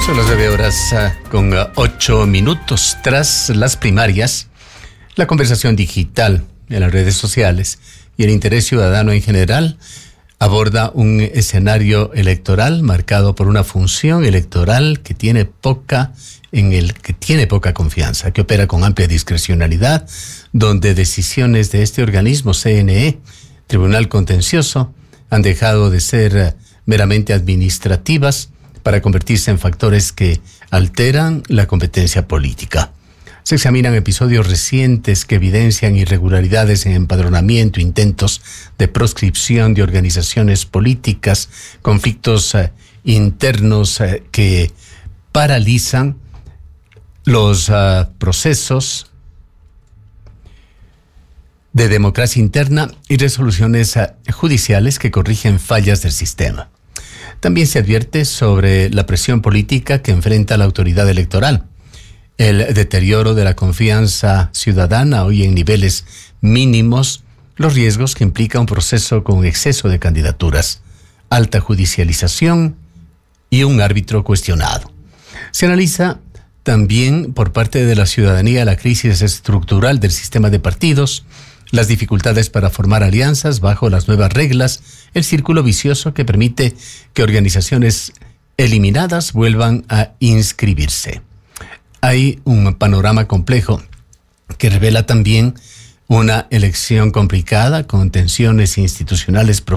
Son las 9 horas con 8 minutos. Tras las primarias, la conversación digital en las redes sociales y el interés ciudadano en general aborda un escenario electoral marcado por una función electoral que tiene poca confianza, que opera con amplia discrecionalidad, donde decisiones de este organismo CNE, Tribunal Contencioso, han dejado de ser meramente administrativas para convertirse en factores que alteran la competencia política. Se examinan episodios recientes que evidencian irregularidades en empadronamiento, intentos de proscripción de organizaciones políticas, conflictos internos que paralizan los procesos de democracia interna y resoluciones judiciales que corrigen fallas del sistema. También se advierte sobre la presión política que enfrenta la autoridad electoral, el deterioro de la confianza ciudadana hoy en niveles mínimos, los riesgos que implica un proceso con exceso de candidaturas, alta judicialización y un árbitro cuestionado. Se analiza también por parte de la ciudadanía la crisis estructural del sistema de partidos, las dificultades para formar alianzas bajo las nuevas reglas, el círculo vicioso que permite que organizaciones eliminadas vuelvan a inscribirse. Hay un panorama complejo que revela también una elección complicada con tensiones institucionales profundas